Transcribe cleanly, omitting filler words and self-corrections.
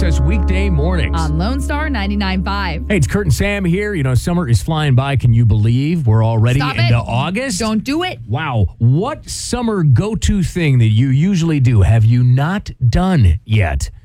Access weekday mornings. On Lone Star 99.5. Hey, it's Kurt and Sam here. You know, summer is flying by. Can you believe we're already Stop into it. August? Don't do it. Wow. What summer go-to thing that you usually do have you not done yet?